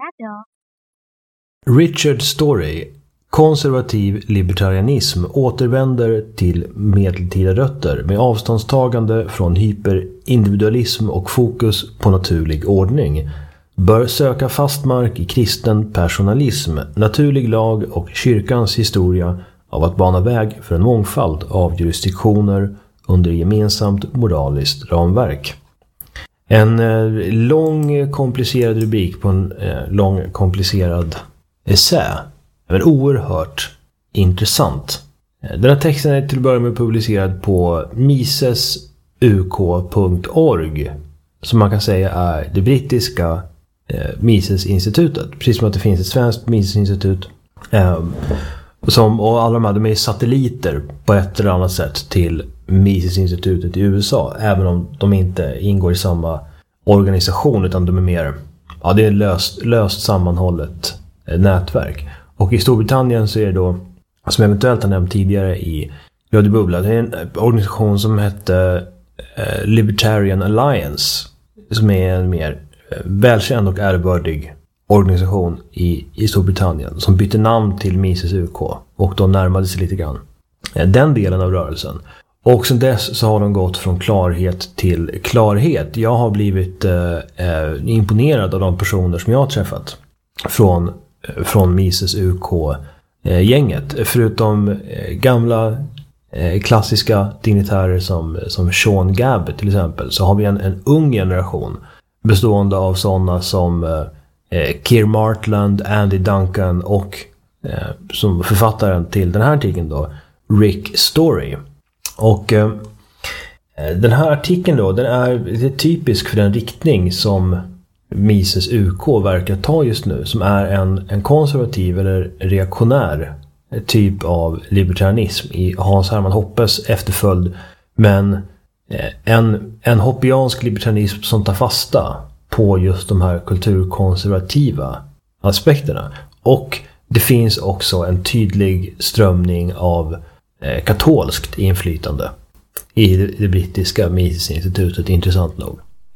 Richard Story, konservativ libertarianism, återvänder till medeltida rötter med avståndstagande från hyperindividualism och fokus på naturlig ordning. Bör söka fast mark i kristen personalism, naturlig lag och kyrkans historia av att bana väg för en mångfald av jurisdiktioner under gemensamt moraliskt ramverk. En lång komplicerad rubrik på en lång komplicerad essä. Men oerhört intressant. Den här texten är till att börja med publicerad på misesuk.org, som man kan säga är det brittiska Mises-institutet. Precis som att det finns ett svenskt Mises-institut. Och alla de är satelliter på ett eller annat sätt till Mises-institutet i USA. Även om de inte ingår i samma organisation, utan de är mer, ja, det är löst sammanhållet nätverk. Och i Storbritannien så är det då, som eventuellt har nämnt tidigare i Radio Bubbla, det är en organisation som heter Libertarian Alliance, som är en mer välkänd och ärvördig organisation i Storbritannien, som bytte namn till Mises UK och då närmade sig lite grann den delen av rörelsen. Och sen dess så har de gått från klarhet till klarhet. Jag har blivit imponerad av de personer som jag har träffat från Mises UK-gänget. Förutom gamla klassiska dignitärer som Sean Gabb till exempel, så har vi en ung generation bestående av sådana som Keir Martland, Andy Duncan och som författaren till den här artikeln då, Rick Story. Och den här artikeln då, den är typisk för den riktning som Mises UK verkar ta just nu, som är en konservativ eller reaktionär typ av libertarianism i Hans Hermann Hoppes efterföljd, men en hoppiansk libertarianism som tar fasta på just de här kulturkonservativa aspekterna. Och det finns också en tydlig strömning av katolskt inflytande i det brittiska Mises-institutet, intressant nog.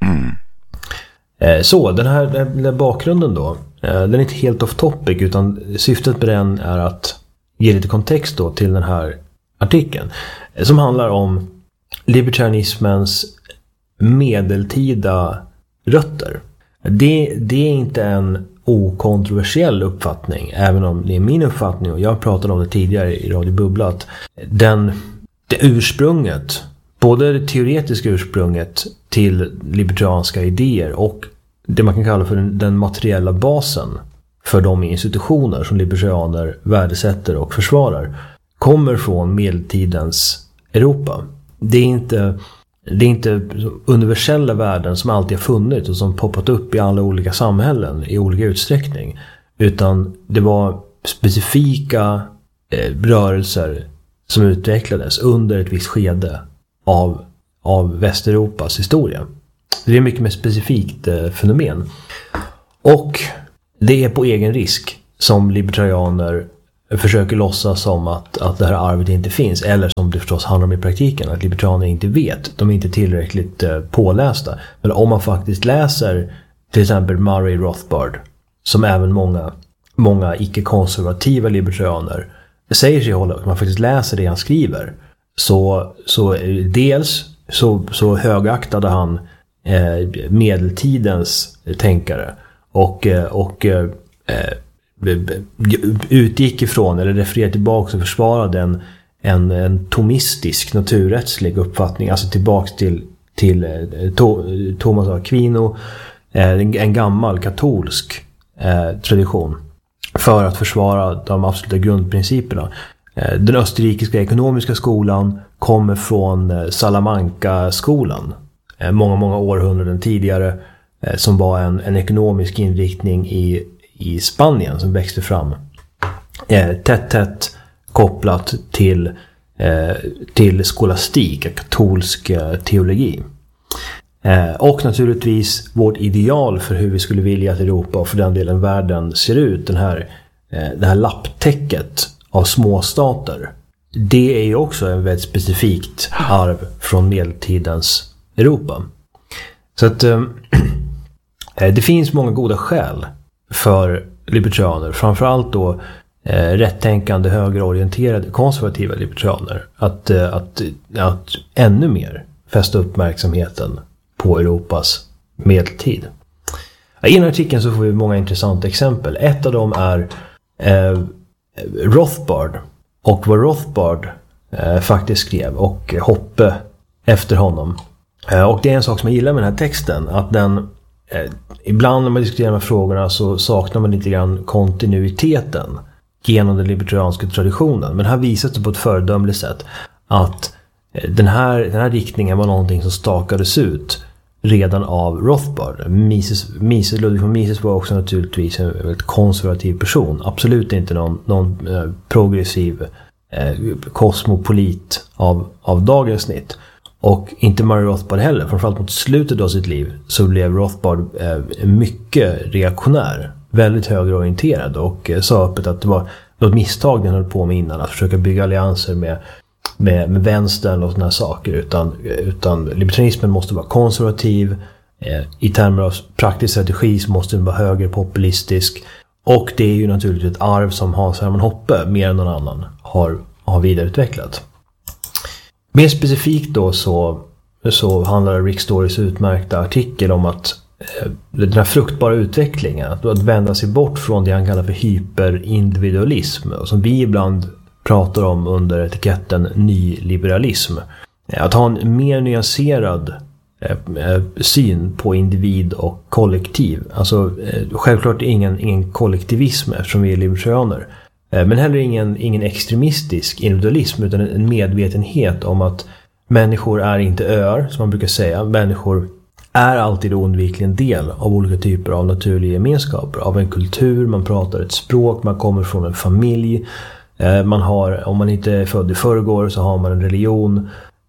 Så den här bakgrunden då, den är inte helt off topic, utan syftet med den är att ge lite kontext då till den här artikeln som handlar om libertarianismens medeltida rötter. Det är inte en okontroversiell uppfattning, även om det är min uppfattning, och jag pratade om det tidigare i Radio Bubbla, att det ursprunget, både det teoretiska ursprunget till libertarianska idéer och det man kan kalla för den materiella basen för de institutioner som libertarianer värdesätter och försvarar, kommer från medeltidens Europa. Det är inte universella värden som alltid har funnits och som poppat upp i alla olika samhällen i olika utsträckning, utan det var specifika rörelser som utvecklades under ett visst skede av Västeuropas historia. Det är mycket mer specifikt fenomen. Och det är på egen risk som libertarianer försöker låtsas som att det här arvet inte finns, eller som det förstås handlar om i praktiken, att libertarianer inte vet. De är inte tillräckligt pålästa. Men om man faktiskt läser till exempel Murray Rothbard, som även många icke-konservativa libertarianer säger sig hålla, att man faktiskt läser det han skriver, så dels så högaktade han medeltidens tänkare och utgick ifrån eller refererade tillbaka och försvarade en tomistisk naturrättslig uppfattning, alltså tillbaks till Thomas av Aquino, en gammal katolsk tradition, för att försvara de absoluta grundprinciperna. Den österrikiska ekonomiska skolan kommer från Salamanca-skolan många århundraden tidigare, som var en ekonomisk inriktning i Spanien som växte fram tätt kopplat till skolastik, katolsk teologi. Och naturligtvis vårt ideal för hur vi skulle vilja att Europa och för den delen världen ser ut, det här lapptäcket av småstater. Det är ju också en väldigt specifikt arv från medeltidens Europa. Så att det finns många goda skäl för libertarianer, framförallt då rättänkande, högerorienterade, konservativa libertarianer, att ännu mer fästa uppmärksamheten på Europas medeltid. I den artikeln så får vi många intressanta exempel. Ett av dem är Rothbard och vad Rothbard faktiskt skrev och Hoppe efter honom. Och det är en sak som jag gillar med den här texten, att den ibland när man diskuterar de här frågorna så saknar man lite grann kontinuiteten genom den libertarianska traditionen. Men här visas det på ett föredömligt sätt att den här riktningen var någonting som stakades ut redan av Rothbard. Ludwig von Mises var också naturligtvis en väldigt konservativ person. Absolut inte någon progressiv kosmopolit av dagens snitt. Och inte Murray Rothbard heller. Framförallt mot slutet av sitt liv så blev Rothbard mycket reaktionär. Väldigt högerorienterad och sa öppet att det var något misstag den höll på med innan. Att försöka bygga allianser med vänstern och sådana saker. Utan libertarismen måste vara konservativ. I termer av praktisk strategi så måste den vara högerpopulistisk. Och det är ju naturligtvis ett arv som Hans Hermann Hoppe mer än någon annan har vidareutvecklat. Mer specifikt då så handlar Rick Storys utmärkta artikel om att den här fruktbara utvecklingen, att vända sig bort från det han kallar för hyperindividualism, som vi ibland pratar om under etiketten nyliberalism. Att ha en mer nyanserad syn på individ och kollektiv. Alltså självklart ingen kollektivism eftersom vi är libertarianer. Men heller ingen extremistisk individualism, utan en medvetenhet om att människor är inte öar, som man brukar säga. Människor är alltid oundvikligen del av olika typer av naturliga gemenskaper. Av en kultur, man pratar ett språk, man kommer från en familj. Man har, om man inte är född i förrgår så har man en religion.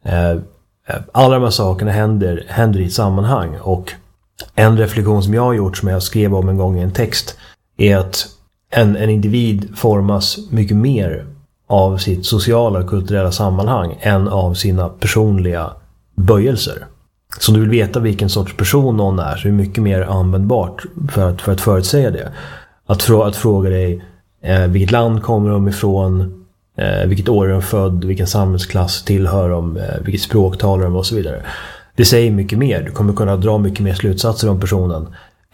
Alla de här sakerna händer i ett sammanhang. Och en reflektion som jag har gjort, som jag skrev om en gång i en text, är att en individ formas mycket mer av sitt sociala och kulturella sammanhang än av sina personliga böjelser. Så om du vill veta vilken sorts person någon är så är det mycket mer användbart för att förutsäga det. Att fråga dig vilket land kommer de ifrån, vilket år är de född, vilken samhällsklass tillhör de, vilket språk talar de och så vidare. Det säger mycket mer. Du kommer kunna dra mycket mer slutsatser om personen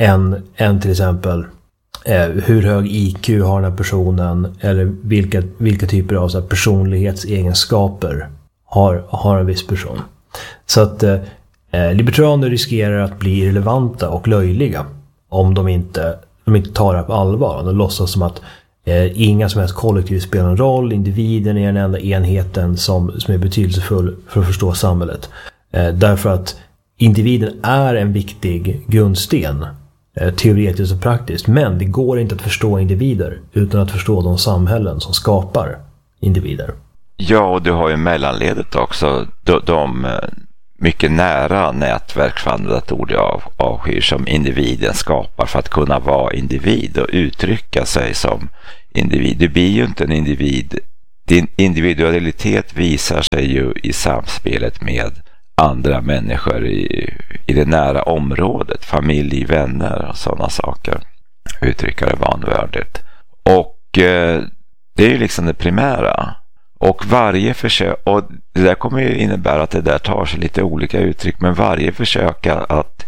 än till exempel hur hög IQ har den här personen, eller vilka typer av så här personlighetsegenskaper har en viss person. Så att libertarianer riskerar att bli irrelevanta och löjliga om de inte tar det på allvar. De låtsas som att inga som helst kollektiv spelar en roll. Individen är den enda enheten som är betydelsefull för att förstå samhället. Därför att individen är en viktig grundsten, teoretiskt och praktiskt. Men det går inte att förstå individer utan att förstå de samhällen som skapar individer. Ja, och du har ju mellanledet också. De mycket nära nätverk för andra datorer avskyr som individen skapar för att kunna vara individ och uttrycka sig som individ. Du blir ju inte en individ. Din individualitet visar sig ju i samspelet med andra människor i det nära området, familj, vänner och sådana saker. Uttrycka det vanvördigt. Och det är ju liksom det primära. Och varje försök, och det där kommer ju innebära att det där tar sig lite olika uttryck, men varje försök att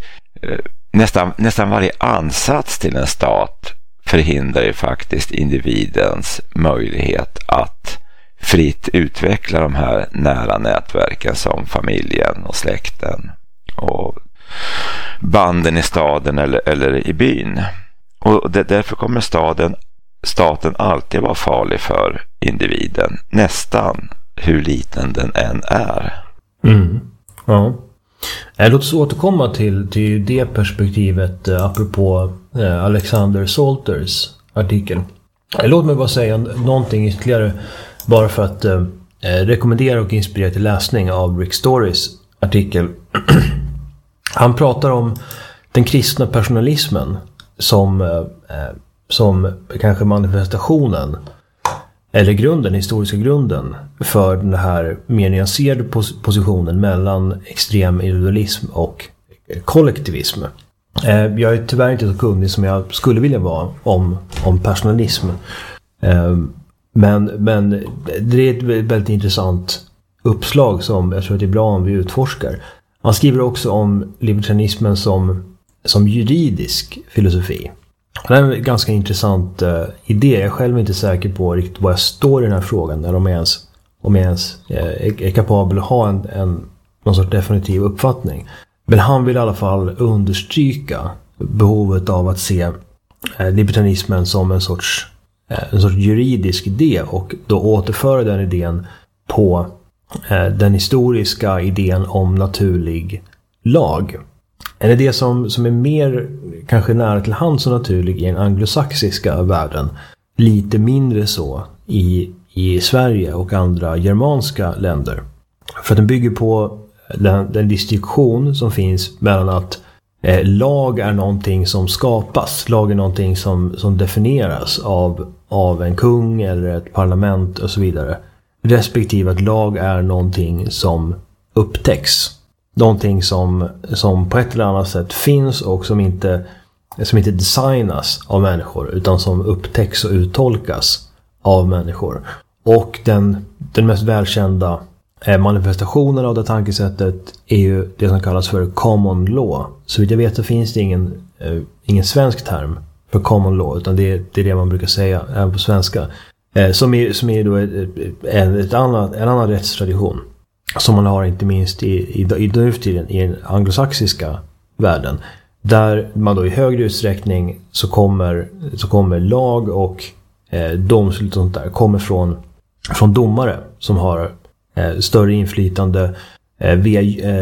nästan varje ansats till en stat förhindrar ju faktiskt individens möjlighet att fritt utveckla de här nära nätverken som familjen och släkten och banden i staden eller i byn. Och därför kommer staten alltid vara farlig för individen, nästan hur liten den än är. Ja. Låt oss återkomma till det perspektivet apropå Alexander Salters artikel. Låt mig bara säga någonting ytterligare bara för att rekommendera och inspirera till läsning av Rick Storys artikel. Han pratar om den kristna personalismen som kanske manifestationen eller grunden, historiska grunden för den här mer nyanserade positionen mellan extrem individualism och kollektivism. Jag är tyvärr inte så kunnig som jag skulle vilja vara om personalism. Men det är ett väldigt intressant uppslag som jag tror att det är bra om vi utforskar. Man skriver också om libertarianismen som juridisk filosofi. Det är en ganska intressant idé. Jag är själv inte säker på riktigt var jag står i den här frågan. Eller om jag ens är kapabel att ha någon sorts definitiv uppfattning. Men han vill i alla fall understryka behovet av att se libertarianismen som en sorts juridisk idé och då återföra den idén på den historiska idén om naturlig lag. En idé som är mer kanske nära till hands och naturlig i den anglosaxiska världen, lite mindre så i Sverige och andra germanska länder. För att den bygger på den distinktion som finns mellan att lag är någonting som skapas, lag är någonting som definieras av en kung eller ett parlament och så vidare. Respektive att lag är någonting som upptäcks. Någonting som på ett eller annat sätt finns och som inte designas av människor utan som upptäcks och uttolkas av människor. Och den mest välkända manifestationen av det tankesättet är ju det som kallas för common law. Så vitt jag vet så finns det ingen svensk term för common law, utan det är det man brukar säga även på svenska. Som är då en annan rättstradition som man har inte minst i nutiden i den anglosaxiska världen, där man då i högre utsträckning så kommer lag och domslut och sånt där kommer från domare som har större inflytande via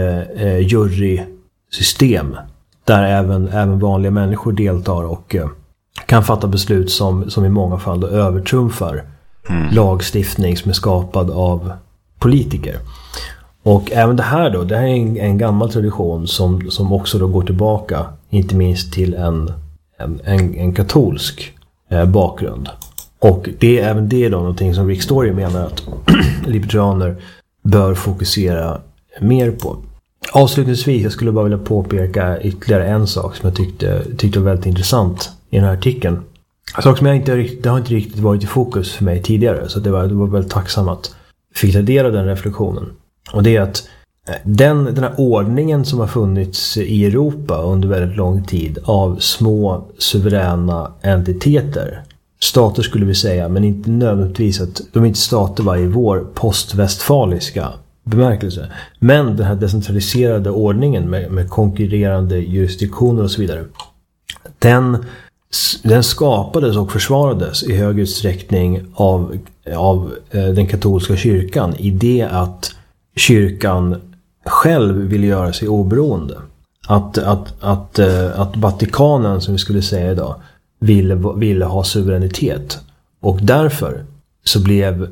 jurysystem där även vanliga människor deltar och kan fatta beslut som i många fall då övertrumfar lagstiftning som är skapad av politiker. Och även det här är en gammal tradition som också då går tillbaka inte minst till en katolsk bakgrund. Och det är även det då någonting som Rick Story menar att libertarianer bör fokusera mer på. Avslutningsvis, jag skulle bara vilja påpeka ytterligare en sak som jag tyckte var väldigt intressant i den här artikeln. En sak som det har inte riktigt varit i fokus för mig tidigare, så det var väldigt tacksam att fick ta del av den reflektionen. Och det är att den här ordningen som har funnits i Europa under väldigt lång tid av små suveräna entiteter, stater skulle vi säga, men inte nödvändigtvis att de är inte stater i vår postvästfaliska bemärkelse. Men den här decentraliserade ordningen med konkurrerande jurisdiktioner och så vidare, den skapades och försvarades i hög utsträckning av den katolska kyrkan i det att kyrkan själv ville göra sig oberoende. Att Vatikanen, som vi skulle säga idag, ville ha suveränitet. Och därför så blev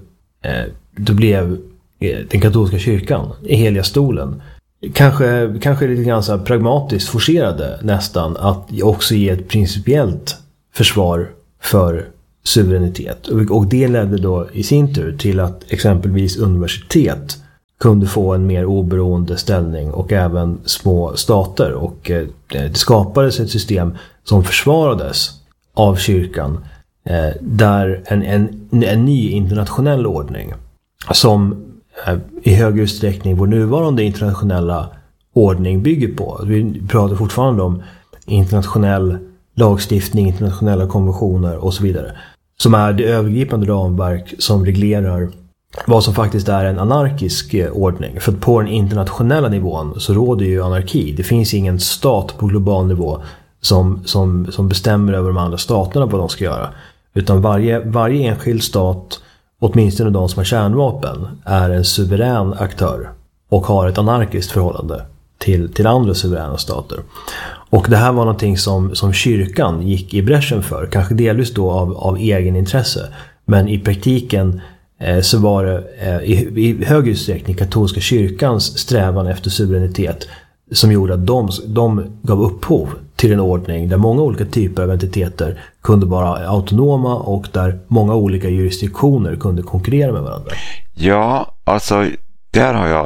den katolska kyrkan i heliga stolen kanske lite grann så här pragmatiskt forcerade nästan att också ge ett principiellt försvar för suveränitet. Och det ledde då i sin tur till att exempelvis universitet kunde få en mer oberoende ställning och även små stater. Och det skapades ett system som försvarades av kyrkan där en ny internationell ordning som i hög utsträckning vår nuvarande internationella ordning bygger på. Vi pratar fortfarande om internationell lagstiftning, internationella konventioner och så vidare. Som är det övergripande ramverk som reglerar vad som faktiskt är en anarkisk ordning. För på den internationella nivån så råder ju anarki. Det finns ingen stat på global nivå som bestämmer över de andra staterna vad de ska göra. Utan varje enskild stat, åtminstone de som har kärnvapen, är en suverän aktör och har ett anarkiskt förhållande till andra suveräna stater. Och det här var någonting som kyrkan gick i bräschen för, kanske delvis då av egen intresse. Men i praktiken så var det i hög utsträckning katolska kyrkans strävan efter suveränitet som gjorde att de gav upphov till en ordning där många olika typer av entiteter kunde vara autonoma och där många olika jurisdiktioner kunde konkurrera med varandra. Ja, alltså där har jag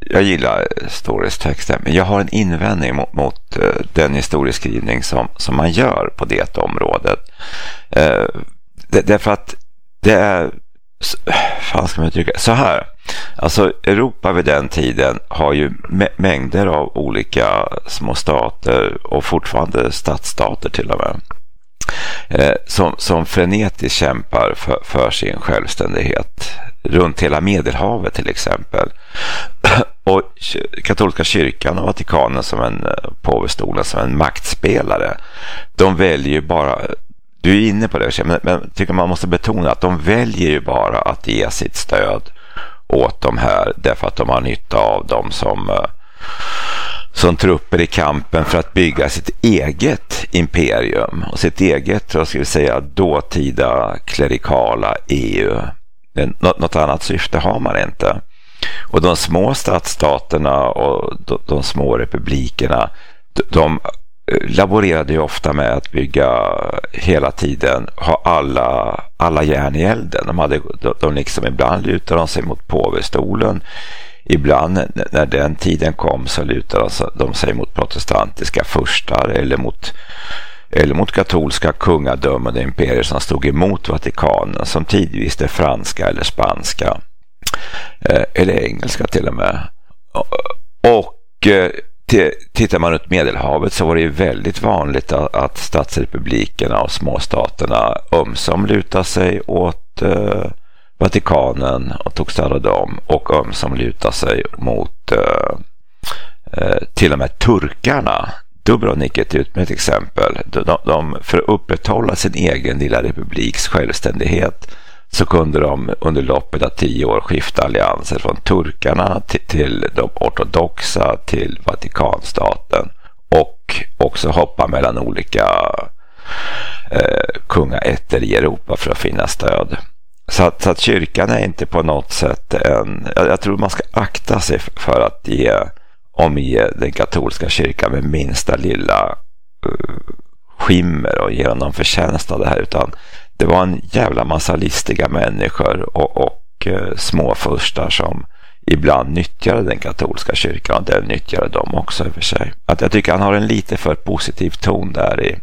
jag gillar historietexten, men jag har en invändning mot den historieskrivning som man gör på det området. Därför att det är, fan ska man uttrycka så här. Alltså Europa vid den tiden har ju mängder av olika små stater och fortfarande stadsstater till och med. Som frenetiskt kämpar för sin självständighet runt hela Medelhavet till exempel. Och katolska kyrkan och Vatikanen som en påvestolen som en maktspelare, de väljer ju bara, du är inne på det, men tycker man måste betona att de väljer ju bara att ge sitt stöd åt de här därför att de har nytta av dem som trupper i kampen för att bygga sitt eget imperium och sitt eget, ska vi säga, dåtida klerikala EU. Något annat syfte har man inte. Och de små stadsstaterna och de små republikerna, de laborerade ju ofta med att bygga hela tiden, ha alla järn i elden. De liksom, ibland lutade de sig mot påvestolen, ibland när den tiden kom så lutade de sig mot protestantiska furstar eller mot katolska kungadömen och imperier som stod emot Vatikanen, som tidvis det franska eller spanska eller engelska till och med. Och tittar man ut Medelhavet så var det ju väldigt vanligt att statsrepublikerna och småstaterna ömsom lutade sig åt Vatikanen och tog stöd av dem, och ömsom lutade sig mot till och med turkarna. Dubrovnik är ett utmärkt exempel. De för att upprätthålla sin egen lilla republiks självständighet så kunde de under loppet av 10 år skifta allianser från turkarna till de ortodoxa till Vatikanstaten, och också hoppa mellan olika kungaätter i Europa för att finna stöd. Så att kyrkan är inte på något sätt jag tror man ska akta sig för att omge den katolska kyrkan med minsta lilla skimmer och ge någon förtjänst av det här, utan det var en jävla massa listiga människor och småfurstar som ibland nyttjade den katolska kyrkan, och den nyttjade dem också i och för sig. Att jag tycker han har en lite för positiv ton där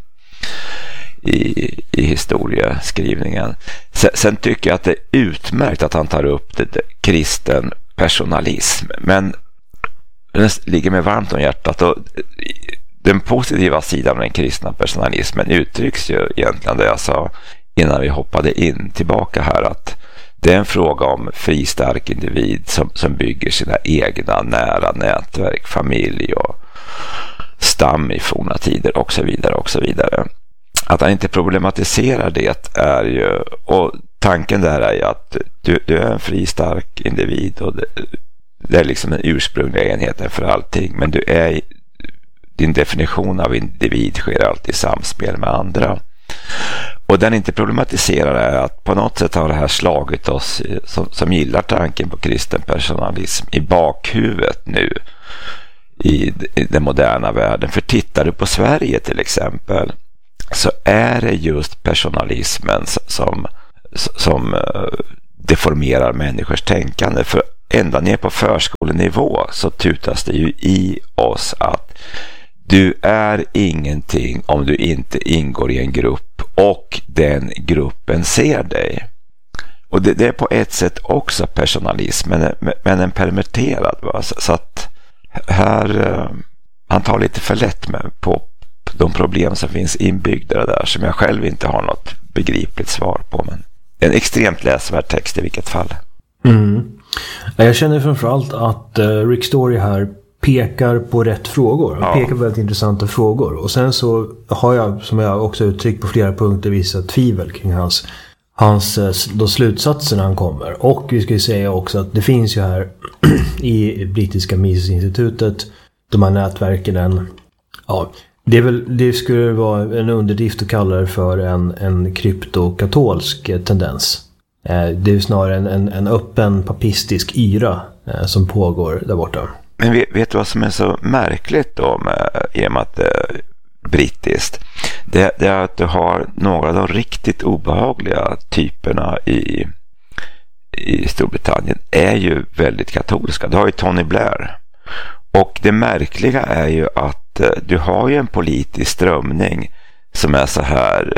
i historieskrivningen. Sen tycker jag att det är utmärkt att han tar upp det kristen personalism, men det ligger mig varmt om hjärtat, och den positiva sidan av den kristna personalismen uttrycks ju egentligen det jag sa innan vi hoppade in tillbaka här, att det är en fråga om fri stark individ som bygger sina egna nära nätverk, familj och stam i forna tider och så vidare och så vidare. Att han inte problematiserar det är ju, och tanken där är ju att du är en fri stark individ och det är liksom den ursprungliga enheten för allting, men din definition av individ sker alltid i samspel med andra. Och den inte problematiserar är att på något sätt har det här slagit oss som gillar tanken på kristen personalism i bakhuvudet nu i den moderna världen. För tittar du på Sverige till exempel, så är det just personalismen som deformerar människors tänkande. För ända ner på förskolenivå så tutas det ju i oss att du är ingenting om du inte ingår i en grupp och den gruppen ser dig. Och det är på ett sätt också personalism, men en permitterad. Va? Så att här han tar lite för lätt på de problem som finns inbyggda där, som jag själv inte har något begripligt svar på. Men en extremt läsvärd text i vilket fall. Jag känner framförallt att Rick Story här pekar på rätt frågor. Han pekar på väldigt intressanta frågor. Och sen så har jag, som jag också uttryckt på flera punkter, vissa tvivel kring hans då slutsatser när han kommer. Och vi ska ju säga också att det finns ju här i brittiska Mises-institutet de här nätverken det skulle vara en underdrift att kalla det för en kryptokatolsk tendens. Det är snarare en öppen papistisk yra som pågår där borta. Men vet du vad som är så märkligt då i och med att det är brittiskt? Det är att du har några av de riktigt obehagliga typerna i Storbritannien är ju väldigt katolska. Du har ju Tony Blair. Och det märkliga är ju att du har ju en politisk strömning som är så här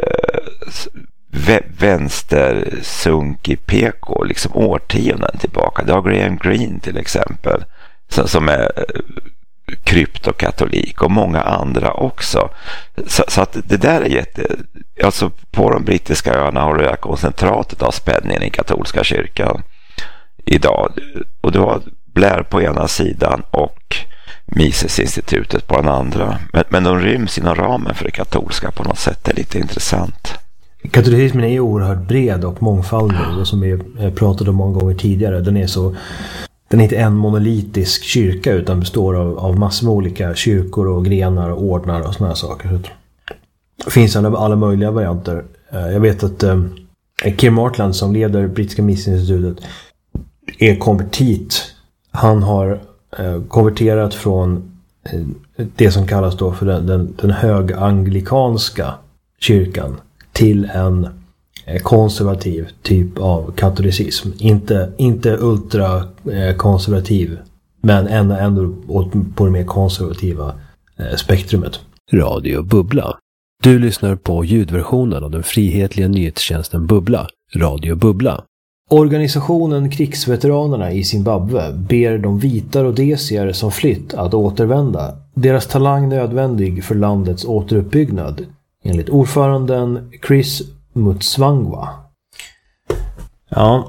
vänstersunkig PK liksom årtionden tillbaka. Du har Graham Greene till exempel som är kryptokatolik och många andra också. Så att det där är alltså på de brittiska öarna har du koncentratet av spänningen i katolska kyrkan idag. Och du har Blair på ena sidan och Mises-institutet på den andra. Men de ryms inom ramen för det katolska på något sätt. Det är lite intressant. Katolicismen är oerhört bred och mångfaldig, och som vi pratade om många gånger tidigare. Den är inte en monolitisk kyrka utan består av massor med olika kyrkor och grenar och ordnar och såna här saker. Så det finns alla möjliga varianter. Jag vet att Kim Martland som leder brittiska Mises-institutet är konvertit. Han har konverterat från det som kallas då för den höganglikanska kyrkan till en konservativ typ av katolicism. Inte ultrakonservativ, men ändå på det mer konservativa spektrumet. Radio Bubbla. Du lyssnar på ljudversionen av den frihetliga nyhetstjänsten Bubbla. Radio Bubbla. Organisationen Krigsveteranerna i Zimbabwe ber de vita rhodesier som flytt att återvända. Deras talang nödvändig för landets återuppbyggnad, enligt ordföranden Chris Mutsvangwa. Ja,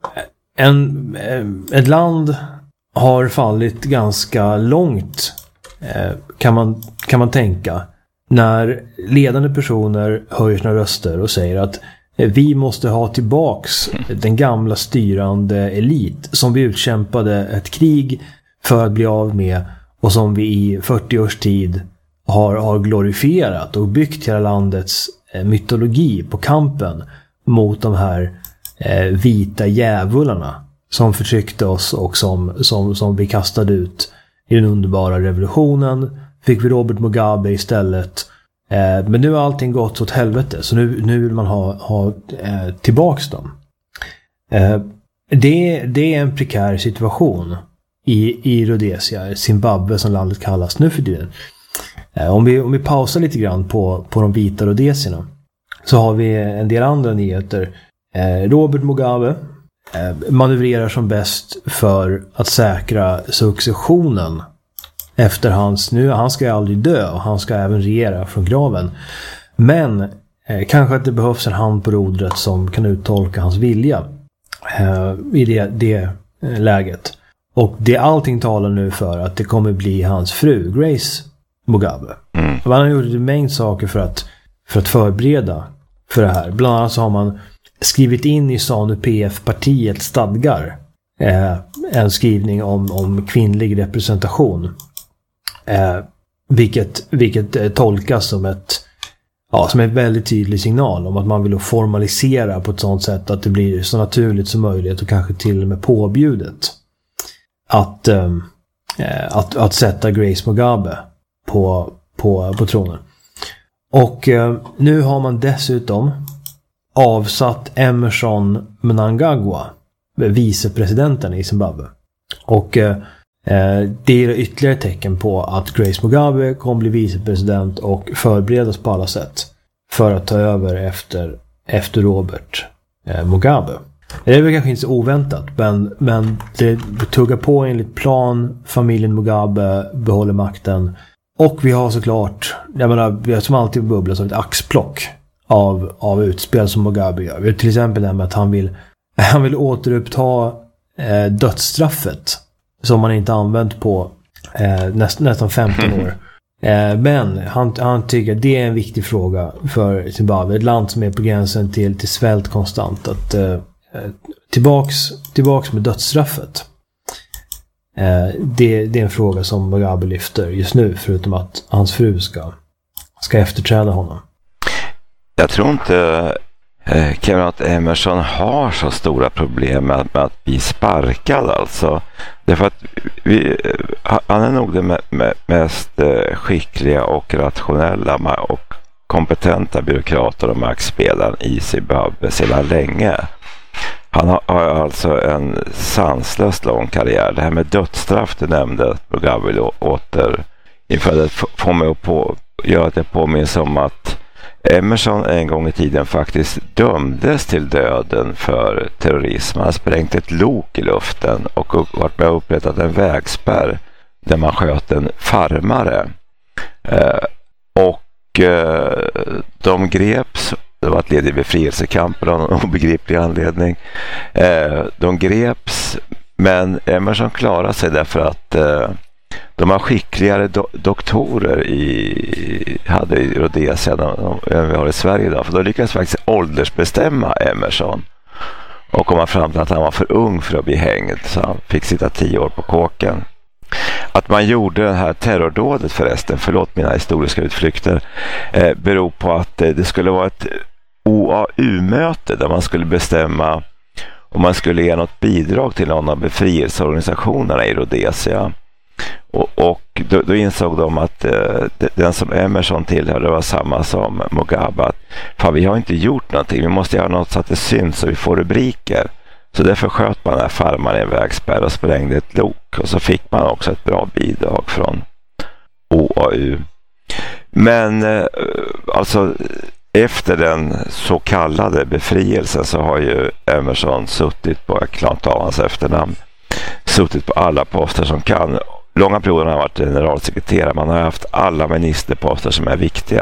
ett land har fallit ganska långt, kan man tänka, när ledande personer höjer sina röster och säger att vi måste ha tillbaks den gamla styrande elit som vi utkämpade ett krig för att bli av med och som vi i 40 års tid har glorifierat och byggt hela landets mytologi på kampen mot de här vita djävularna som förtryckte oss och som vi kastade ut i den underbara revolutionen. Fick vi Robert Mugabe istället. Men nu har allting gått åt helvete, så nu vill man ha tillbaks dem. Det är en prekär situation i Rhodesia, Zimbabwe som landet kallas nu för tiden. Om vi pausar lite grann på de vita rhodesierna, så har vi en del andra nyheter. Robert Mugabe manövrerar som bäst för att säkra successionen efter han ska ju aldrig dö och han ska även regera från graven. Men kanske att det behövs en hand på rodret som kan uttolka hans vilja i det läget. Och allting talar nu för att det kommer bli hans fru Grace Mugabe. Man har gjort en mängd saker för att förbereda för det här. Bland annat så har man skrivit in i ZANU-PF-partiets stadgar en skrivning om kvinnlig representation. Vilket tolkas som en väldigt tydlig signal om att man vill formalisera på ett sådant sätt att det blir så naturligt som möjligt och kanske till och med påbjudet att sätta Grace Mugabe på tronen. Och nu har man dessutom avsatt Emmerson Mnangagwa, vicepresidenten i Zimbabwe. Och det är ytterligare tecken på att Grace Mugabe kommer bli vicepresident och förberedas på alla sätt för att ta över efter Robert Mugabe. Det är väl kanske inte så oväntat, men det tuggar på enligt plan. Familjen Mugabe behåller makten. Och vi har såklart, vi har som alltid bubblat som ett axplock av utspel som Mugabe gör. Vi har till exempel det med att han vill återuppta dödsstraffet som man inte använt på nästan 15 år. Men han tycker att det är en viktig fråga för Zimbabwe. Ett land som är på gränsen till svält konstant. Att tillbaks med dödsstraffet. Det är en fråga som Mugabe lyfter just nu, förutom att hans fru ska efterträda honom. Jag tror inte att Emerson har så stora problem med att bli sparkad alltså. Därför att han är nog den mest skickliga och rationella och kompetenta byråkrater och maktspelaren i Zimbabwe sedan länge. Han har alltså en sanslöst lång karriär. Det här med dödsstraff du nämnde att Mugabe vill återinföra, får mig att göra att jag påminns om att Emerson en gång i tiden faktiskt dömdes till döden för terrorism. Han sprängt ett lok i luften och varit med och upprättat en vägspärr där man sköt en farmare. De greps. Det var ett led i befrielsekampen av någon obegriplig anledning. De greps, men Emerson klarade sig därför att de har skickligare doktorer hade i Rhodesia än vi har i Sverige idag. För då lyckades faktiskt åldersbestämma Emerson och komma fram till att han var för ung för att bli hängd. Så han fick sitta 10 år på kåken. Att man gjorde det här terrordådet förresten, förlåt mina historiska utflykter, beror på att det skulle vara ett OAU-möte där man skulle bestämma om man skulle ge något bidrag till någon av befrielseorganisationerna i Rhodesia. Och då insåg de att den som Emerson tillhörde var samma som Mugabe. Att, fan, vi har inte gjort någonting, vi måste göra något så att det syns så vi får rubriker. Så därför sköt man den här farmaren i en vägspärr och sprängde ett lok. Och så fick man också ett bra bidrag från OAU. Men alltså efter den så kallade befrielsen så har ju Emerson suttit på, jag kan inte ta hans efternamn, suttit på alla poster som kan. Långa perioder har han varit generalsekreterare. Man har haft alla ministerposter som är viktiga.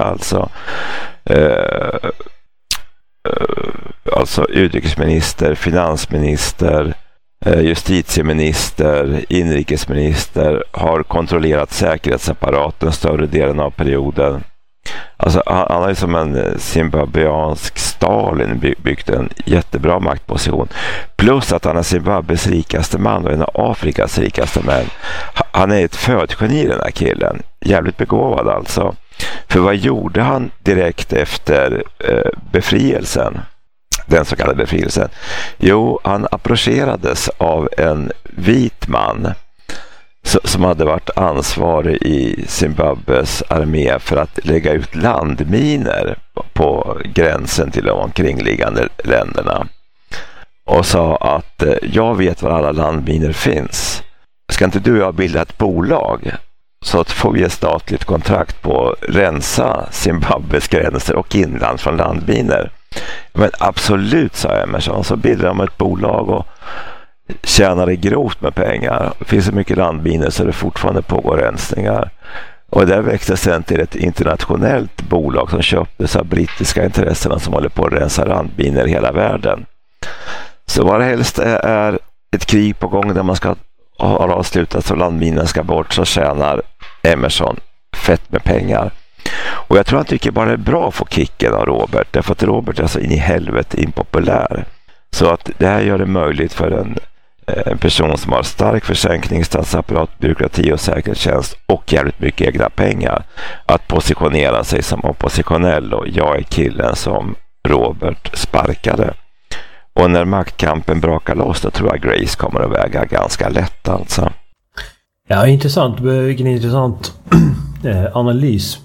Alltså utrikesminister, finansminister, justitieminister, inrikesminister, har kontrollerat säkerhetsapparaten större delen av perioden. Alltså han har ju som en zimbabwiansk Stalin byggt en jättebra maktposition. Plus att han är Zimbabwes rikaste man och en av Afrikas rikaste män. Han är ett födgeni den här killen. Jävligt begåvad alltså. För vad gjorde han direkt efter befrielsen? Den så kallade befrielsen. Jo, han approcherades av en vit man som hade varit ansvarig i Zimbabwes armé för att lägga ut landminer på gränsen till de omkringliggande länderna. Och sa att jag vet var alla landminer finns. Ska inte du och jag bilda ett bolag så att får vi ett statligt kontrakt på att rensa Zimbabwes gränser och inland från landminer? Men absolut, sa Emerson. Så bildade de ett bolag och tjänade grovt med pengar. Det finns så mycket landminer så det fortfarande pågår rensningar. Och där växte sen till ett internationellt bolag som köptes av brittiska intressen som håller på att rensa landminer i hela världen. Så vad det helst är ett krig på gång där man ska ha avslutat så landminerna ska bort, så tjänar Emerson fett med pengar. Och jag tror han tycker bara det är bra att få kicken av Robert, därför att Robert är så in i helvete impopulär. Så att det här gör det möjligt för en person som har stark försänkning, statsapparat, byråkrati och säkerhetstjänst och jävligt mycket egna pengar att positionera sig som oppositionell, och jag är killen som Robert sparkade. Och när maktkampen brakar loss, då tror jag Grace kommer att väga ganska lätt alltså. Ja, intressant. Vilken intressant analys.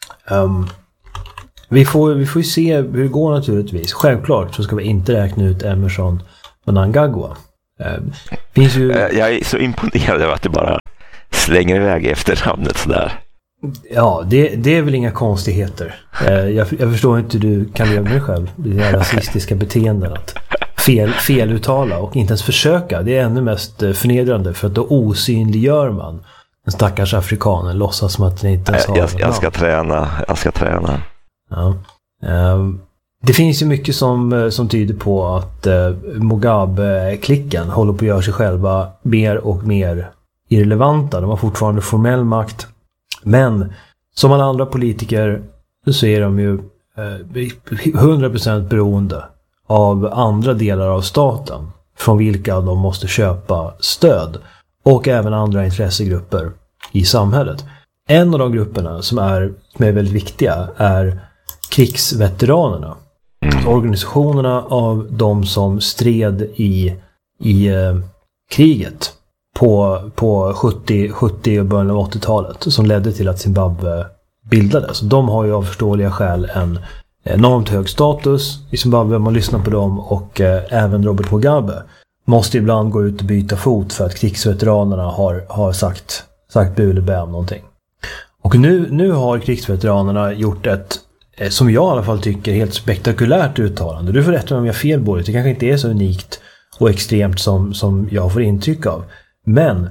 Vi får ju se hur det går naturligtvis. Självklart så ska vi inte räkna ut Emerson Mnangagwa. Finns ju... Jag är så imponerad över att du bara slänger iväg efter namnet sådär. Ja, det är väl inga konstigheter. Jag förstår inte hur du kan leva med dig själv. Det är rasistiska beteenden att feluttala och inte ens försöka. Det är ännu mest förnedrande, för att då osynliggör man en stackars afrikanen, låtsas som att den inte ens har jag ska träna. Ja. Det finns ju mycket som tyder på att Mugabe-klicken håller på att göra sig själva mer och mer irrelevanta. De har fortfarande formell makt, men som alla andra politiker så är de ju 100% beroende av andra delar av staten från vilka de måste köpa stöd, och även andra intressegrupper i samhället. En av de grupperna som är väldigt viktiga är krigsveteranerna. Organisationerna av de som stred i kriget på 70 och början av 80-talet, som ledde till att Zimbabwe bildades. De har ju av förståeliga skäl enormt hög status i Zimbabwe. Man lyssnar på dem och även Robert Mugabe måste ibland gå ut och byta fot för att krigsveteranerna har sagt bu eller bä om någonting. Och nu har krigsveteranerna gjort ett, som jag i alla fall tycker, helt spektakulärt uttalande. Du får rätta om jag har fel, Boris. Det kanske inte är så unikt och extremt som jag får intryck av. Men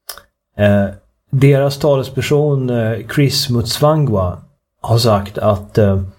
deras talesperson Chris Mutsvangwa har sagt att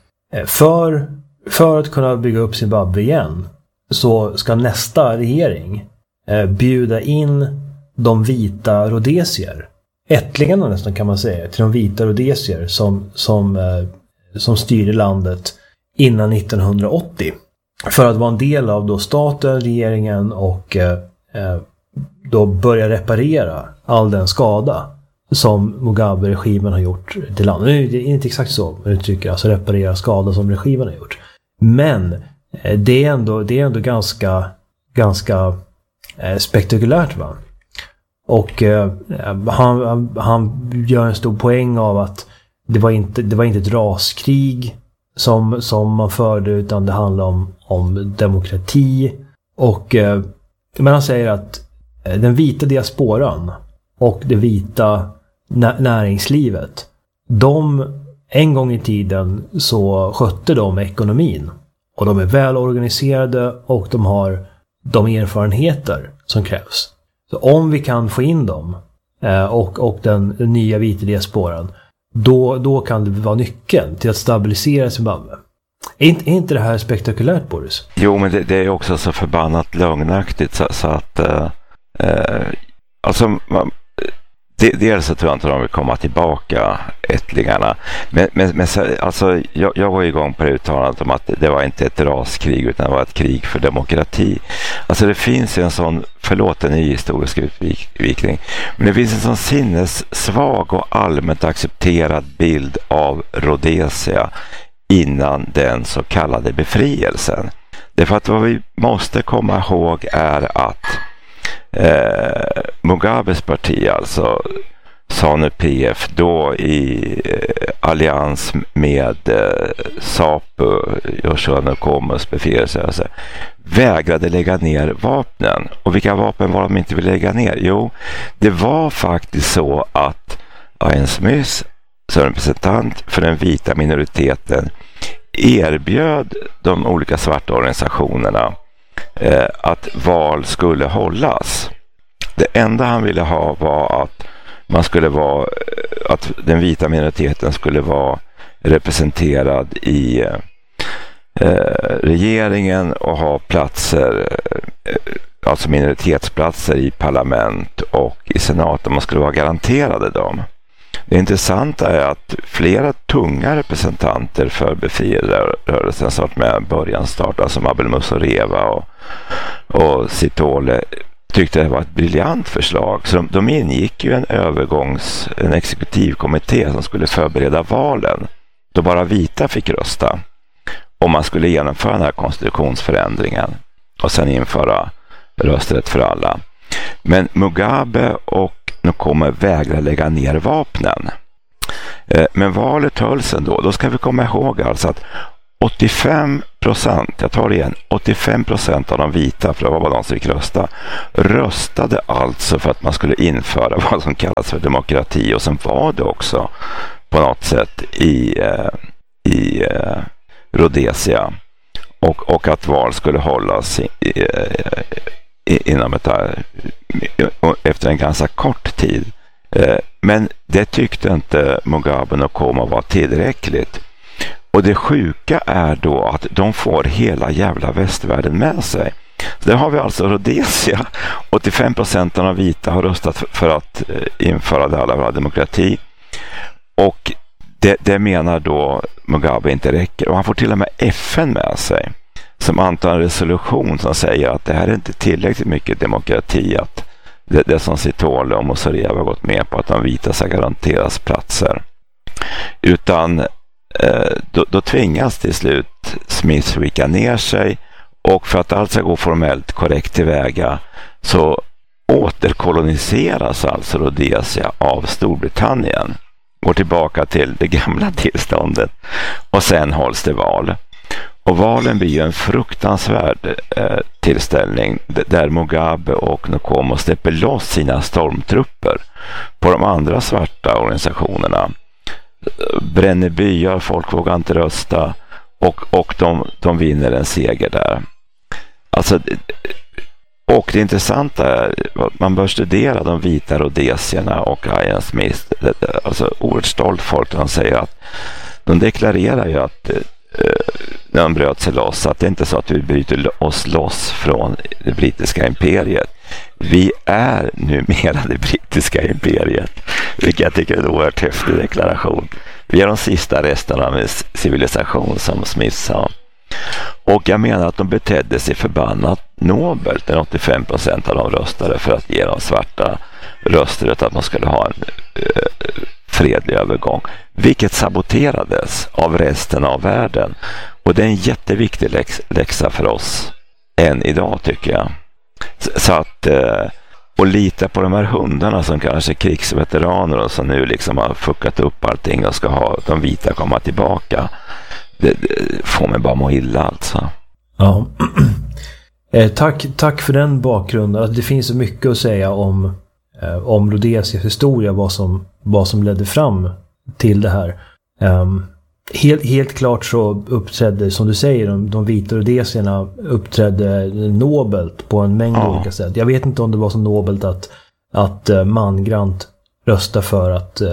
för att kunna bygga upp Zimbabwe igen så ska nästa regering bjuda in de vita rhodesier, ättlingarna nästan kan man säga, till de vita rhodesier som styrde landet innan 1980 för att vara en del av då staten, regeringen och då börja reparera all den skada som Mugabe-regimen har gjort till landet. Det är inte exakt så man uttrycker, alltså reparera skada som regimen har gjort. Men det är ändå ganska spektakulärt, va? Och han gör en stor poäng av att det var inte ett raskrig som man förde, utan det handlar om demokrati. Och men han säger att den vita diasporan och det vita näringslivet, en gång i tiden så skötte de ekonomin. Och de är välorganiserade och de har de erfarenheter som krävs. Så om vi kan få in dem och den nya vita diasporan, då kan det vara nyckeln till att stabilisera Zimbabwe. Är inte det här spektakulärt, Boris? Jo, men det är också så förbannat lögnaktigt så att alltså dels så tror jag inte de vill komma tillbaka, ättlingarna. Men alltså, jag var igång på det uttalandet om att det var inte ett raskrig utan det var ett krig för demokrati. Alltså det finns en sån, förlåt en ny historisk utvikning, men det finns en sån sinnessvag och allmänt accepterad bild av Rhodesia innan den så kallade befrielsen. Därför att vad vi måste komma ihåg är att Mugabes parti, alltså ZANU-PF, då i allians med ZAPU, Joshua Nkomo's befrielserörelse, vägrade lägga ner vapnen. Och vilka vapen var de inte ville lägga ner? Jo, det var faktiskt så att Ian Smith, som representant för den vita minoriteten, erbjöd de olika svarta organisationerna att val skulle hållas. Det enda han ville ha var att den vita minoriteten skulle vara representerad i regeringen och ha platser, alltså minoritetsplatser i parlament och i senat, och man skulle vara garanterade dem. Det intressanta är att flera tunga representanter för befrielserörelsen som varit med början startade, som Abel Musoreva och Sithole, tyckte det var ett briljant förslag. Så de ingick ju en exekutivkommitté som skulle förbereda valen då bara vita fick rösta, om man skulle genomföra den här konstitutionsförändringen och sen införa rösträtt för alla. Men Mugabe och Nkomo vägrar lägga ner vapnen. Men valet hölls ändå. Då ska vi komma ihåg alltså att 85%, jag tar det igen, 85% av de vita, för det var de som fick röstade alltså för att man skulle införa vad som kallas för demokrati, och sen var det också på något sätt i Rhodesia och att val skulle hållas inom efter en ganska kort tid. Men det tyckte inte Mugabe och Nkomo var tillräckligt. Och det sjuka är då att de får hela jävla västvärlden med sig. Så där har vi alltså Rhodesia. 85% av de vita har röstat för att införa det alla demokrati. Och det menar då Mugabe inte räcker. Och han får till och med FN med sig, som antar en resolution som säger att det här är inte tillräckligt mycket demokrati, att det som Sithole och Musoreva har gått med på, att de vita ska garanteras platser. Utan då tvingas till slut Smith vika ner sig, och för att allt ska gå formellt korrekt tillväga så återkoloniseras alltså Rhodesia av Storbritannien. går tillbaka till det gamla tillståndet och sen hålls det val. Och valen blir ju en fruktansvärd tillställning där Mugabe och Nkomo släpper loss sina stormtrupper på de andra svarta organisationerna. Bränner byar, folk vågar inte rösta och de vinner en seger där. Alltså, och det intressanta är att man bör studera de vita rhodesierna och Ian Smith. Alltså oerhört stolt folk. De säger att de deklarerar ju att när de bröt sig loss att det är inte så att vi bryter oss loss från det brittiska imperiet. Vi är numera det brittiska imperiet. Vilket jag tycker är en oerhört häftig deklaration. Vi är de sista resterna med civilisation, som Smith sa. Och jag menar att de betedde sig förbannat nobelt när 85% av dem röstade för att ge de svarta rösträtt, att man skulle ha en fredlig övergång. Vilket saboterades av resten av världen. Och det är en jätteviktig läxa för oss än idag, tycker jag. Så att och lita på de här hundarna som kanske är krigsveteraner och som nu liksom har fuckat upp allting och ska ha de vita komma tillbaka. Det får mig bara må illa, alltså. Ja. Tack för den bakgrunden. Alltså, det finns så mycket att säga om Rhodesias historia, vad som ledde fram till det här. Helt klart så uppträdde, som du säger, de vita rhodesierna uppträdde nobelt på en mängd olika sätt. Jag vet inte om det var så nobelt att mangrant rösta för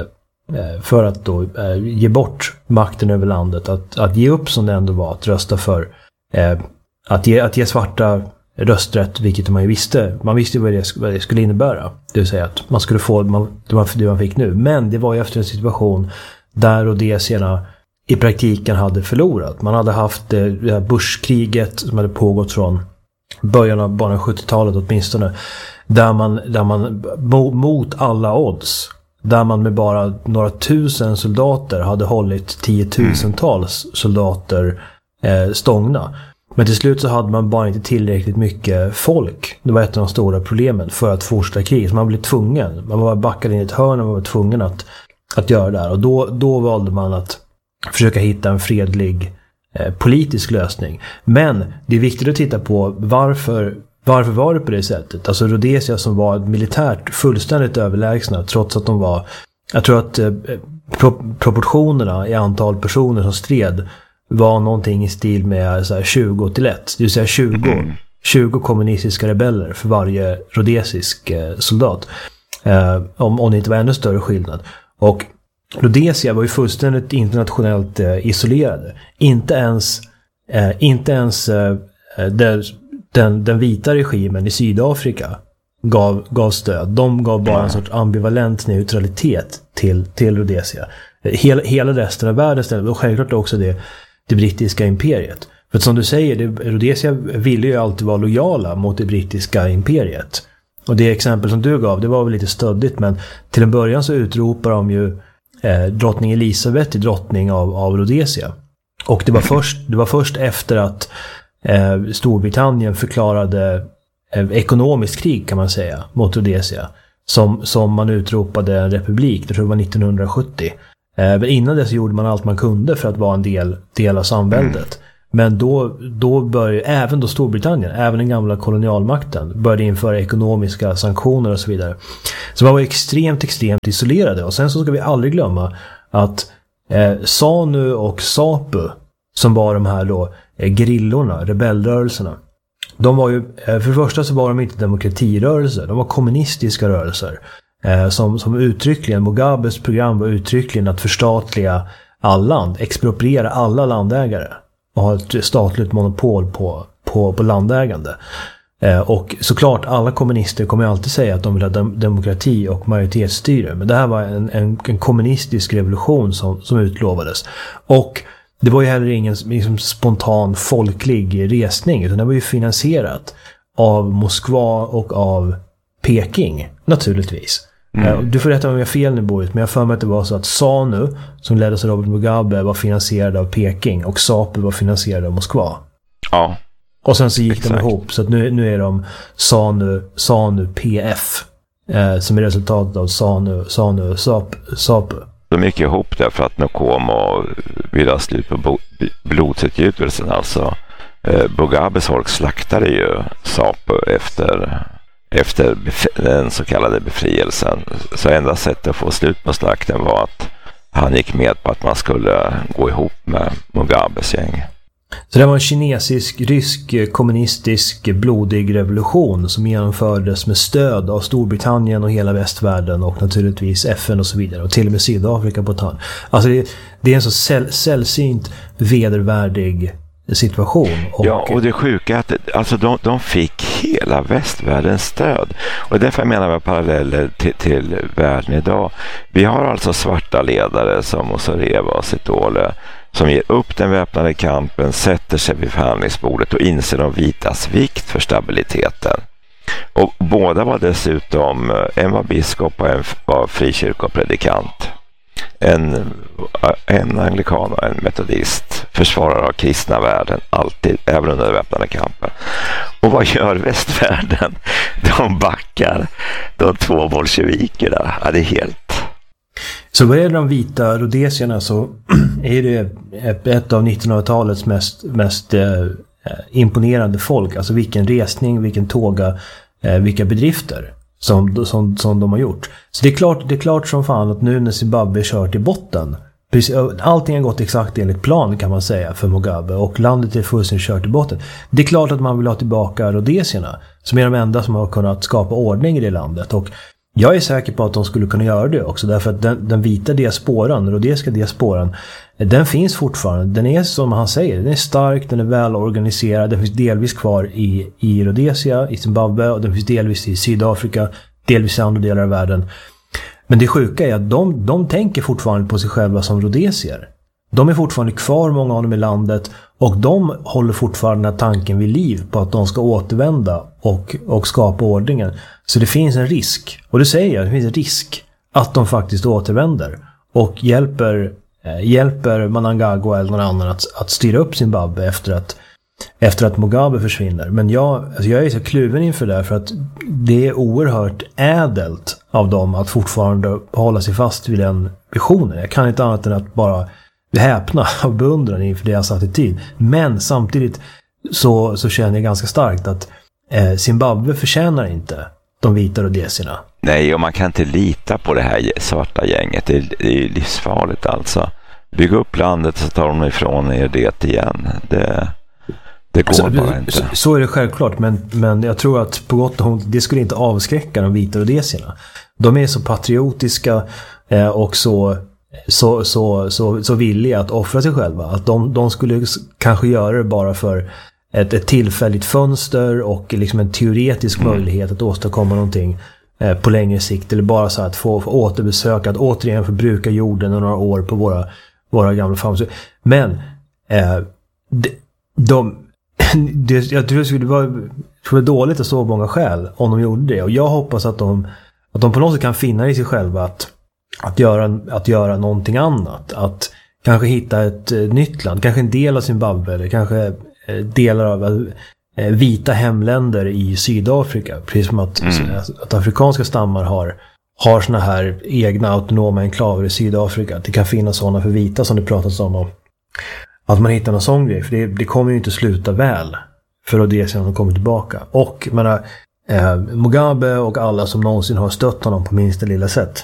att då ge bort makten över landet, att ge upp som det ändå var, att rösta för att ge svarta rösträtt, vilket man ju visste. Man visste vad det skulle innebära. Det vill säga att man skulle få det man fick nu. Men det var ju efter en situation där rhodesierna i praktiken hade förlorat. Man hade haft det här Bushkriget som hade pågått från början av bara 70-talet åtminstone. Där man mot alla odds, där man med bara några tusen soldater hade hållit tiotusentals soldater stångna. Men till slut så hade man bara inte tillräckligt mycket folk. Det var ett av de stora problemen för att fortsätta krig. Så man blev tvungen. Man var backad in i ett hörn och man var tvungen att göra det här. Och då valde man att försöka hitta en fredlig politisk lösning. Men det är viktigt att titta på varför var det på det sättet? Alltså Rhodesia, som var militärt fullständigt överlägsna, trots att de var... Jag tror att proportionerna i antal personer som stred var någonting i stil med så här 20-1. Det vill säga 20 kommunistiska rebeller för varje rhodesisk soldat. Om det inte var ännu större skillnad. Och Rhodesia var ju fullständigt internationellt isolerade. Inte ens den vita regimen i Sydafrika gav stöd. De gav bara en sorts ambivalent neutralitet till Rhodesia. Hela resten av världen ställde, och självklart också det brittiska imperiet. För som du säger, Rhodesia ville ju alltid vara lojala mot det brittiska imperiet. Och det exempel som du gav, det var väl lite stöddigt, men till en början så utropar de ju drottning Elisabeth till drottning av Rhodesia. Och det var först efter att Storbritannien förklarade ekonomiskt krig, kan man säga, mot Rhodesia som man utropade en republik. Jag tror det var 1970. Men innan dess gjorde man allt man kunde för att vara en del av samväldet. Men då började även då Storbritannien, även den gamla kolonialmakten, började införa ekonomiska sanktioner och så vidare. Så man var extremt isolerade. Och sen så ska vi aldrig glömma att ZANU och ZAPU, som var de här då gerillorna, rebellrörelserna, de var ju, för det första så var de inte demokratirörelser, de var kommunistiska rörelser. Som uttryckligen, Mugabes program var uttryckligen att förstatliga all land, expropriera alla landägare och ha ett statligt monopol på landägande. Och såklart, alla kommunister kommer alltid säga att de vill ha demokrati och majoritetsstyre. Men det här var en kommunistisk revolution som utlovades. Och det var ju heller ingen liksom spontan folklig resning, utan det var ju finansierat av Moskva och av Peking, naturligtvis. Du får rätta om jag har fel nu, Boris, men jag för mig att det var så att ZANU, som leddes av Robert Mugabe, var finansierad av Peking och ZAPU var finansierad av Moskva. Ja. Och sen så gick de ihop, så att nu är de ZANU PF, som är resultatet av ZANU ZAPU. de gick ihop där för att Nkomo ville ha slut på blodsutgjutelsen. Alltså Mugabes folk slaktade ju SWAPO efter den så kallade befrielsen. Så enda sättet att få slut på slakten var att han gick med på att man skulle gå ihop med Mugabes gäng. Så det var en kinesisk, rysk, kommunistisk, blodig revolution som genomfördes med stöd av Storbritannien och hela västvärlden och naturligtvis FN och så vidare. Och till och med Sydafrika på tann. Alltså det är en så sällsynt vedervärdig situation. Och det sjuka är att alltså de fick hela västvärldens stöd. Och därför menar jag paralleller till världen idag. Vi har alltså svarta ledare som Osoreva och Sithole som ger upp den väpnade kampen, sätter sig vid förhandlingsbordet och inser de vitas vikt för stabiliteten. Och båda var dessutom, en var biskop och en var frikyrkopredikant. En anglikan och en metodist, försvarare av kristna värden, alltid, även under den väpnade kampen. Och vad gör västvärlden? De backar de två bolsjevikerna. Ja, det är helt... Så vad är de vita rhodesierna så är det ett av 1900-talets mest imponerande folk. Alltså vilken resning, vilken tåga, vilka bedrifter som de har gjort. Så det är klart som fan att nu när Zimbabwe kör till botten, allting har gått exakt enligt plan kan man säga för Mugabe och landet är fullständigt kört till botten. Det är klart att man vill ha tillbaka rhodesierna som är de enda som har kunnat skapa ordning i det landet och jag är säker på att de skulle kunna göra det också därför att den vita diasporan, den rhodesiska diasporan, den finns fortfarande. Den är som han säger, den är stark, den är välorganiserad, den finns delvis kvar i Rhodesia, i Zimbabwe och den finns delvis i Sydafrika, delvis i andra delar av världen. Men det sjuka är att de tänker fortfarande på sig själva som rhodesier. De är fortfarande kvar, många av dem i landet och de håller fortfarande den här tanken vid liv på att de ska återvända och skapa ordningen. Så det finns en risk, och det säger jag, det finns en risk att de faktiskt återvänder och hjälper Mnangagwa eller någon annan att styra upp Zimbabwe efter att Mugabe försvinner. Men jag är så kluven inför det för att det är oerhört ädelt av dem att fortfarande hålla sig fast vid den visionen. Jag kan inte annat än att bara häpna och beundran inför deras attityd. Men samtidigt så känner jag ganska starkt att Zimbabwe förtjänar inte de vita rhodesierna. Nej, och man kan inte lita på det här svarta gänget. Det är livsfarligt alltså. Bygga upp landet så tar de ifrån er det igen. Det går bara inte. Så är det självklart, men jag tror att på gott och ont, det skulle inte avskräcka de vita rhodesierna. De är så patriotiska och så villiga att offra sig själva. Att de skulle kanske göra det bara för ett tillfälligt fönster och liksom en teoretisk möjlighet att åstadkomma någonting på längre sikt. Eller bara så att få återbesöka, att återigen få bruka jorden några år på våra gamla farmer. Men jag tror det skulle vara dåligt av så många skäl om de gjorde det. Och jag hoppas att de på något sätt kan finna i sig själva att göra någonting annat. Att kanske hitta ett nytt land. Kanske en del av Zimbabwe eller kanske delar av vita hemländer i Sydafrika. Precis som att afrikanska stammar har såna här egna autonoma enklaver i Sydafrika. Det kan finnas sådana för vita som det pratas om. Att man hittar någon sån grej. För det kommer ju inte sluta väl för Rhodesia när de kommer tillbaka. Och Mugabe och alla som någonsin har stött honom på minsta lilla sätt.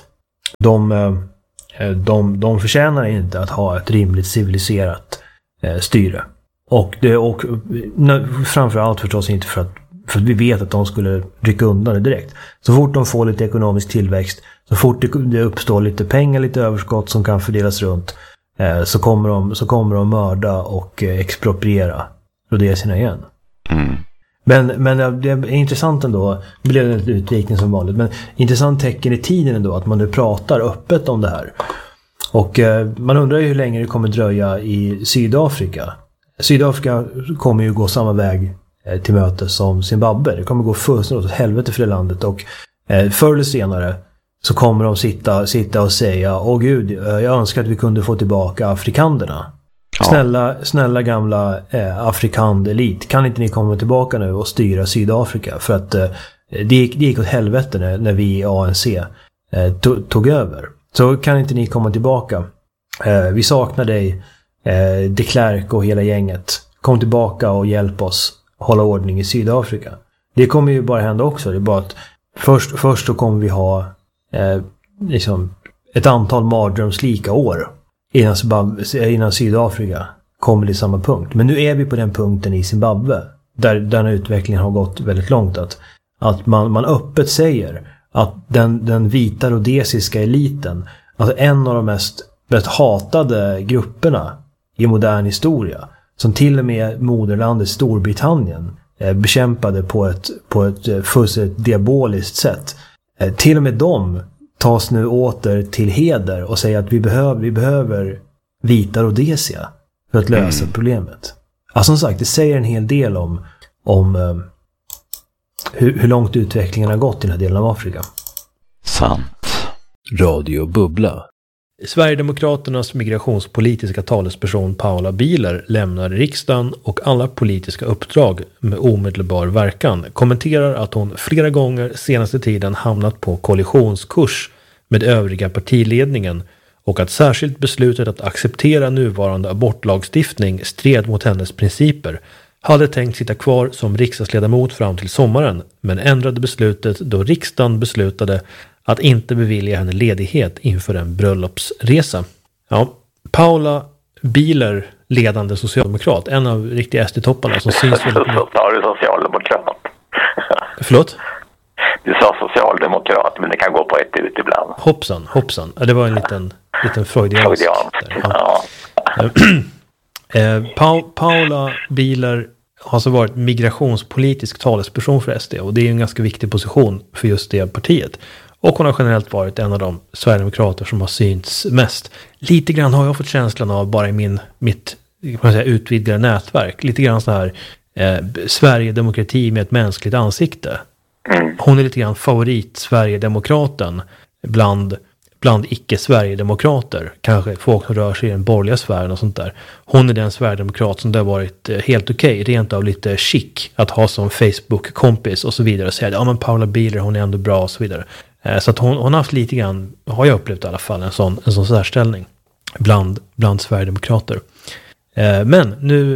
De förtjänar inte att ha ett rimligt civiliserat styre. Och framförallt förstås inte för att vi vet att de skulle rycka undan det direkt. Så fort de får lite ekonomisk tillväxt, så fort det uppstår lite pengar, lite överskott som kan fördelas runt, så kommer de mörda och expropriera rhodesierna igen. Men det är intressant ändå, det blev en utvikning som vanligt, men intressant tecken i tiden ändå att man nu pratar öppet om det här. Och man undrar ju hur länge det kommer dröja i Sydafrika. Sydafrika kommer ju gå samma väg till möte som Zimbabwe. Det kommer gå fullständigt åt helvete för det landet och förr eller senare så kommer de sitta och säga: åh gud, jag önskar att vi kunde få tillbaka afrikanderna. Ja. Snälla gamla afrikanelit, kan inte ni komma tillbaka nu och styra Sydafrika? För att det gick åt helvete när vi i ANC tog över. så kan inte ni komma tillbaka. Vi saknar dig, de Klerk och hela gänget. Kom tillbaka och hjälp oss hålla ordning i Sydafrika. Det kommer ju bara hända också. Det är bara att först så kommer vi ha liksom ett antal mardrömslika år innan Sydafrika kommer till samma punkt. Men nu är vi på den punkten i Zimbabwe där den utvecklingen har gått väldigt långt, att man öppet säger att den vita rhodesiska eliten, alltså en av de mest hatade grupperna i modern historia, som till och med moderlandet Storbritannien bekämpade på ett fullständigt diaboliskt sätt. Till och med de tas nu åter till heder och säger att vi behöver vita Rhodesia för att lösa problemet. Alltså som sagt, det säger en hel del om hur långt utvecklingen har gått i den här delen av Afrika. Sant. Radio Bubbla. Sverigedemokraternas migrationspolitiska talesperson Paula Bieler lämnar riksdagen och alla politiska uppdrag med omedelbar verkan. Kommenterar att hon flera gånger senaste tiden hamnat på kollisionskurs med övriga partiledningen och att särskilt beslutet att acceptera nuvarande abortlagstiftning stred mot hennes principer. Hade tänkt sitta kvar som riksdagsledamot fram till sommaren, men ändrade beslutet då riksdagen beslutade att inte bevilja henne ledighet inför en bröllopsresa. Ja, Paula Bieler, ledande socialdemokrat, en av riktiga SD-topparna som syns väldigt mycket. Så sa du socialdemokrat. Förlåt? Du sa socialdemokrat, men det kan gå på ett ut ibland. Hoppsan. Ja, det var en liten freudiansk. Ja. Paula Bieler har alltså varit migrationspolitisk talesperson för SD, och det är en ganska viktig position för just det partiet. Och hon har generellt varit en av de sverigedemokrater som har synts mest. Lite grann har jag fått känslan av, bara i mitt utvidgade nätverk, lite grann så här Sverigedemokrati med ett mänskligt ansikte. Hon är lite grann favorit-Sverigedemokraten bland icke-Sverigedemokrater. Kanske folk som rör sig i den borgerliga sfären och sånt där. Hon är den Sverigedemokrat som det har varit helt okej, rent av lite chic att ha som Facebook-kompis och så vidare. Och säga, ja men Paula Bieler, hon är ändå bra och så vidare. Så att hon har haft lite grann, har jag upplevt i alla fall, en sån särställning bland Sverigedemokrater. Men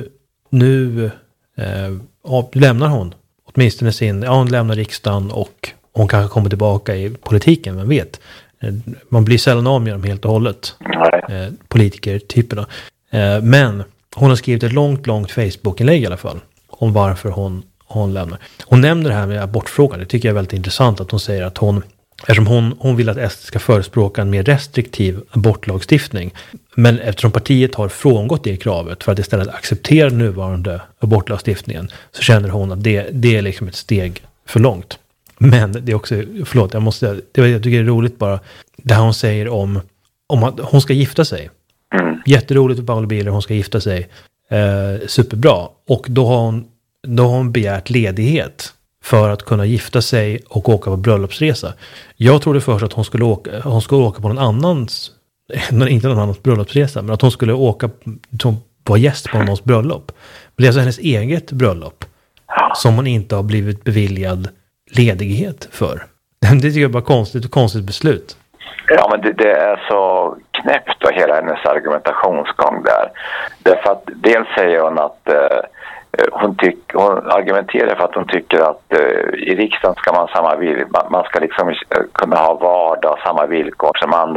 nu lämnar hon åtminstone hon lämnar riksdagen och hon kanske kommer tillbaka i politiken, vem vet. Man blir sällan av med dem helt och hållet. Politikertyperna. Men hon har skrivit ett långt Facebook-inlägg i alla fall om varför hon lämnar. Hon nämner det här med abortfrågan. Det tycker jag är väldigt intressant att hon säger att eftersom hon vill att SD ska förespråka en mer restriktiv abortlagstiftning. Men eftersom partiet har frångått det kravet för att istället acceptera den nuvarande abortlagstiftningen, så känner hon att det är liksom ett steg för långt. Men det är också, jag tycker det är roligt bara det här hon säger om att hon ska gifta sig. Jätteroligt för Paula Bieler, hon ska gifta sig. Superbra. Och då har hon begärt ledighet för att kunna gifta sig och åka på bröllopsresa. Jag trodde först att hon skulle åka på inte någon annans bröllopsresa, men att hon skulle åka på gäst på någons bröllop. Men det är alltså hennes eget bröllop som hon inte har blivit beviljad ledighet för. Det tycker jag bara konstigt beslut. Ja, men det är så knäppt och hela hennes argumentationsgång där. Därför att dels säger hon att hon argumenterar för att hon tycker att i riksdagen ska man ska liksom kunna ha vardag, samma villkor som andra